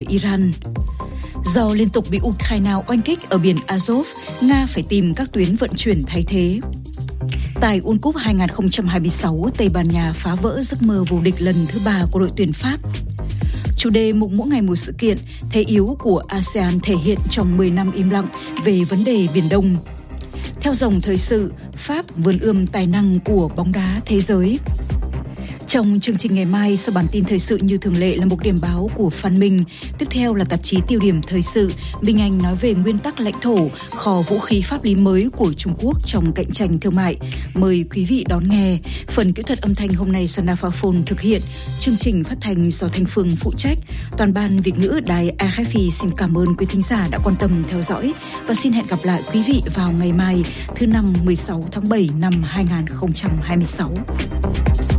Iran. Do liên tục bị Ukraine oanh kích ở biển Azov, Nga phải tìm các tuyến vận chuyển thay thế. Tại World Cup 2026, Tây Ban Nha phá vỡ giấc mơ vô địch lần thứ 3 của đội tuyển Pháp. Chủ đề mục mỗi ngày một sự kiện, thế yếu của ASEAN thể hiện trong 10 năm im lặng về vấn đề Biển Đông. Theo dòng thời sự, Pháp vươn ươm tài năng của bóng đá thế giới. Trong chương trình ngày mai, sau bản tin thời sự như thường lệ là một điểm báo của Phan Minh. Tiếp theo là tạp chí Tiêu điểm thời sự. Minh Anh nói về nguyên tắc lãnh thổ, kho vũ khí pháp lý mới của Trung Quốc trong cạnh tranh thương mại. Mời quý vị đón nghe. Phần kỹ thuật âm thanh hôm nay do Nafaphone thực hiện. Chương trình phát thanh do Thanh Phương phụ trách. Toàn ban Việt ngữ Đài RFI xin cảm ơn quý thính giả đã quan tâm theo dõi. Và xin hẹn gặp lại quý vị vào ngày mai, thứ Năm 16 tháng 7 năm 2026.